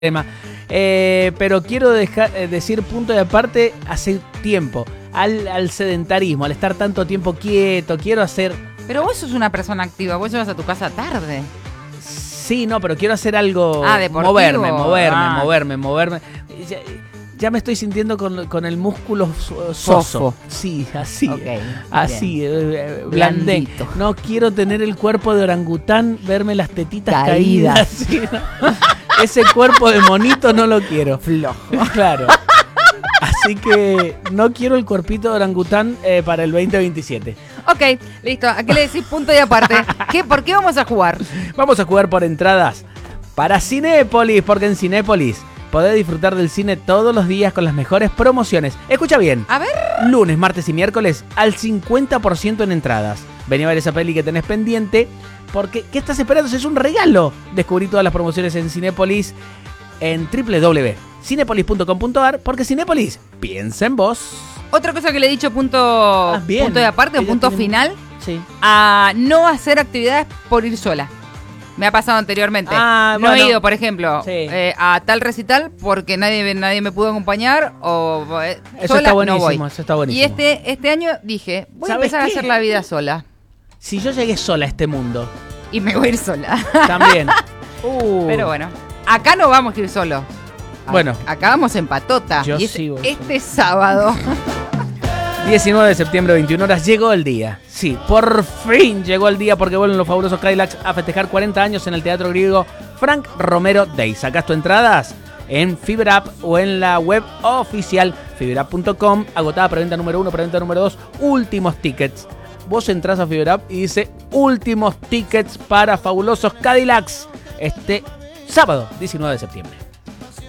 Pero quiero decir punto de aparte hace tiempo. Al sedentarismo, al estar tanto tiempo quieto, quiero hacer... Pero vos sos una persona activa, vos llevas a tu casa tarde. Sí, no, pero quiero hacer algo... deportivo. Moverme. Ya me estoy sintiendo con el músculo soso. Sí, así. Okay, así, blandito. No quiero tener el cuerpo de orangután, verme las tetitas caídas. Sí, ¿no? Ese cuerpo de monito no lo quiero. Flojo. Claro. Así que no quiero el cuerpito de orangután para el 2027. Ok, listo. ¿A qué le decís punto y aparte? ¿Por qué vamos a jugar? Vamos a jugar por entradas para Cinépolis, porque en Cinépolis podés disfrutar del cine todos los días con las mejores promociones. Escucha bien. A ver. Lunes, martes y miércoles al 50% en entradas. Vení a ver esa peli que tenés pendiente, porque ¿qué estás esperando? Es un regalo. Descubrí todas las promociones en Cinépolis en www.cinepolis.com.ar, porque Cinépolis piensa en vos. Otra cosa que le he dicho punto de aparte o punto final. Sí. A no hacer actividades por ir sola. Me ha pasado anteriormente. No he ido, por ejemplo, a tal recital porque nadie me pudo acompañar o eso sola está buenísimo, no voy. Eso está buenísimo. Y este año dije, voy a empezar a hacer la vida sola. Si yo llegué sola a este mundo. Y me voy a ir sola. También. Pero bueno, acá no vamos a ir solo. Bueno. Acá vamos en patota. Yo y sigo este sábado. 19 de septiembre, 21 horas, llegó el día. Sí, por fin llegó el día porque vuelven los fabulosos Cadillacs a festejar 40 años en el Teatro Griego Frank Romero Day. ¿Sacás tus entradas? En FiberApp o en la web oficial fiberapp.com. Agotada preventa número 1, preventa número 2, últimos tickets. Vos entrás a FiberApp y dice últimos tickets para fabulosos Cadillacs este sábado, 19 de septiembre.